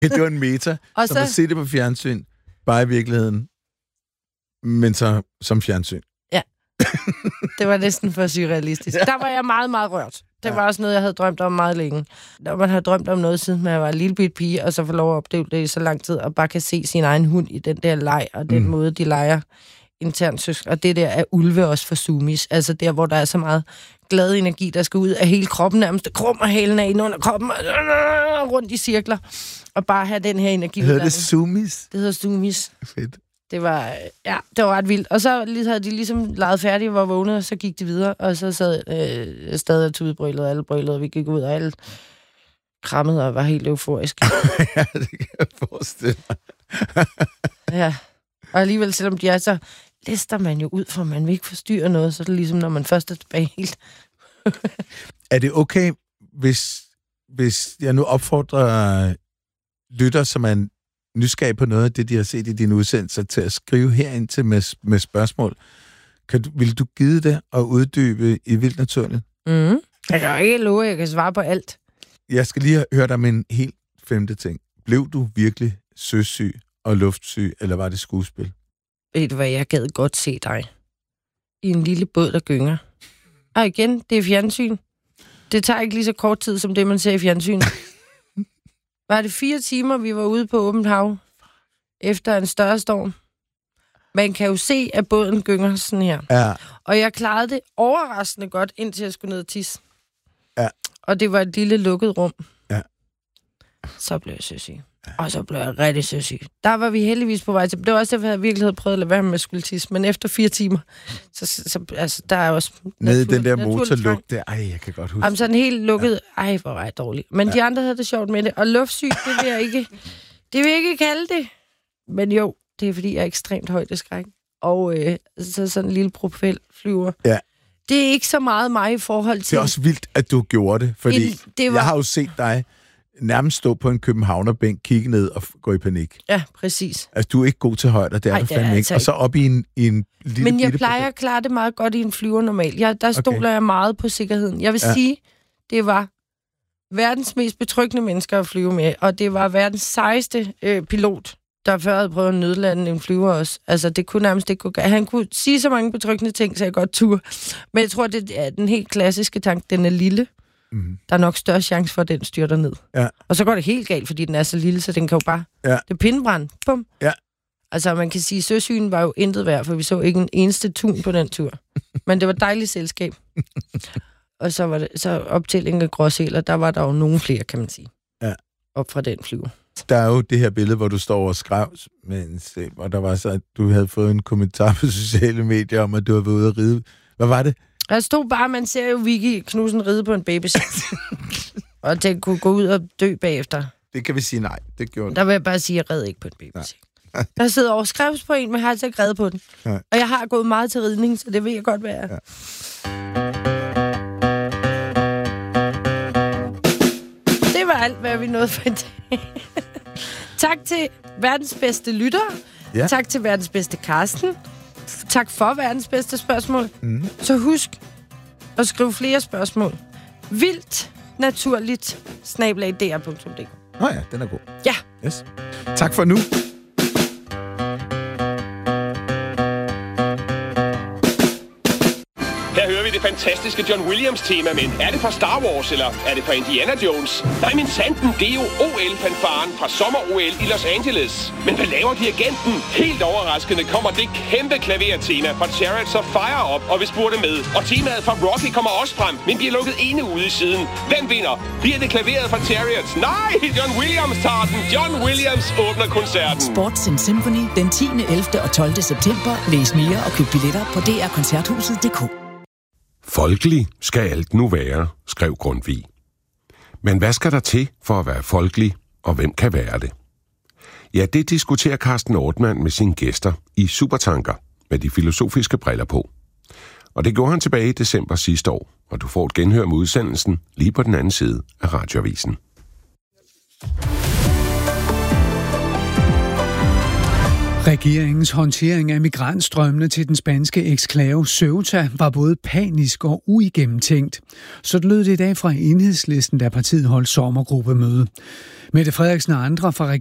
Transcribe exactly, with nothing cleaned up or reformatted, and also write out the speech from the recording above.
Det var en meta, og som så... at se det på fjernsyn, bare i virkeligheden, men så som fjernsyn. Ja, det var næsten for surrealistisk. Ja. Der var jeg meget, meget rørt. Det ja. var også noget, jeg havde drømt om meget længe. Når man har drømt om noget, siden man var en lille bit pige, og så får lov at opleve det i så lang tid, og bare kan se sin egen hund i den der leg, og den mm. måde, de leger internt søsk. Og det der er ulve også for zoomies. Altså der, hvor der er så meget glad energi, der skal ud af hele kroppen, nærmest krummer hælen af ind under kroppen, og rundt i cirkler, og bare have den her energi. Hedder det zoomies? Det hedder zoomies. Fedt. Det var, ja, det var ret vildt. Og så havde de ligesom leget færdige og var vågnet, og så gik de videre, og så sad øh, stadig og tudebrølede, alle brølede, og vi gik ud, og alle krammede og var helt euforiske. Ja, det kan jeg forestille mig. Ja, og alligevel, selvom de er, så lister man jo ud, for man vil ikke forstyrre noget, så er det ligesom, når man først er tilbage helt. Er det okay, hvis, hvis jeg nu opfordrer lytter, som er nysgerrig på noget af det, de har set i dine udsendelser, til at skrive herind til med, med spørgsmål? Kan du, vil du give det og uddybe i Vildt Naturligt? Mm. Jeg kan jo ikke love, at jeg kan svare på alt. Jeg skal lige høre dig med en helt femte ting. Blev du virkelig søsyg og luftsyg, eller var det skuespil? Ved du hvad, jeg gad godt se dig i en lille båd, der gynger. Og igen, det er fjernsyn. Det tager ikke lige så kort tid, som det, man ser i fjernsyn. Var det fire timer, vi var ude på åbent hav efter en større storm? Man kan jo se, at båden gynger sådan her. Ja. Og jeg klarede det overraskende godt, indtil jeg skulle ned og tisse. Ja. Og det var et lille lukket rum. Ja. Så blev jeg søsyg. Ja. Og så blev jeg rigtig søsyg. Der var vi heldigvis på vej til. Det var også derfor, jeg virkelig havde prøvet at lade være med at skulle tisse. Men efter fire timer, så, så altså, der er også... Nede i den der motorlugt der. Ej, jeg kan godt huske. Jamen sådan helt lukket. Ja. Ej, hvor var jeg dårlig. Men ja. De andre havde det sjovt med det. Og luftsyg, det vil jeg ikke... Det vil jeg ikke kalde det. Men jo, det er fordi, jeg er ekstremt højdeskræk. Og øh, så sådan en lille propelflyver. Ja. Det er ikke så meget mig i forhold til... Det er også vildt, at du gjorde det. Fordi en, det var... jeg har jo set dig nærmest stå på en københavnerbænk, kigge ned og gå i panik. Ja, præcis. Altså, du er ikke god til højder, det er Ej, du fandme ikke. Altså og så op i en, i en lille... Men jeg plejer at klare det meget godt i en flyver normalt. Jeg, der stoler okay. jeg meget på sikkerheden. Jeg vil ja. sige, det var verdens mest betryggende mennesker at flyve med, og det var verdens sejeste øh, pilot, der før havde prøvet at nødlande en flyver også. Altså, det kunne nærmest ikke gå galt. Han kunne sige så mange betryggende ting, så jeg godt turde. Men jeg tror, det er den helt klassiske tanke. Den er lille. Mm. Der er nok større chance for, at den styrter ned. Ja. Og så går det helt galt, fordi den er så lille, så den kan jo bare... Ja. Det er pindebrand. Bum. Ja. Altså, man kan sige, at søsygen var jo intet værd, for vi så ikke en eneste tun på den tur. Men det var et dejligt selskab. Og så var det så optællingen af gråsæler, der var der jo nogle flere, kan man sige. Ja. Op fra den flyver. Der er jo det her billede, hvor du står og skrev med en sæb, og der var så, at du havde fået en kommentar på sociale medier om, at du havde været ude at ride. Hvad var det? Der stod bare, man ser jo Vicky Knudsen ride på en babysæt. Og den kunne gå ud og dø bagefter. Det kan vi sige nej. Det gjorde Der vil jeg bare sige, at jeg red ikke på en babysæt. Der sidder overskrevs på en, men jeg har altså ikke reddet på den. Nej. Og jeg har gået meget til ridning, så det ved jeg godt, hvad jeg er. Ja. Det var alt, hvad vi nåede for i dag. Tak til verdens bedste lytter. Ja. Tak til verdens bedste Karsten. Tak for verdens bedste spørgsmål. Mm. Så husk at skrive flere spørgsmål. Vildt naturligt snabel-a d r punktum d k. Nå ja, den er god. Ja. Yes. Tak for nu. Her hører vi det fantastiske John Williams-tema, men er det fra Star Wars, eller er det fra Indiana Jones? Nej, men sanden, det er jo O L-fanfaren fra sommer-O L i Los Angeles. Men hvad laver dirigenten? Helt overraskende kommer det kæmpe klavertema fra Chariots of Fire op, og vi spurgte med. Og temaet fra Rocky kommer også frem, men bliver lukket ene ude i siden. Hvem vinder? Bliver det klaveret fra Chariots? Nej, John Williams tager den. John Williams åbner koncerten. Sports in Symphony den tiende, ellevte og tolvte september. Læs mere og køb billetter på d r koncerthuset punktum d k. Folkelig skal alt nu være, skrev Grundtvig. Men hvad skal der til for at være folkelig, og hvem kan være det? Ja, det diskuterer Carsten Ortmann med sine gæster i Supertanker med de filosofiske briller på. Og det gjorde han tilbage i december sidste år, og du får et genhør med udsendelsen lige på den anden side af Radioavisen. Regeringens håndtering af migrantstrømmene til den spanske eksklave Ceuta var både panisk og uigennemtænkt. Så lød det i dag fra Enhedslisten, da partiet holdt sommergruppemøde. Mette Frederiksen og andre fra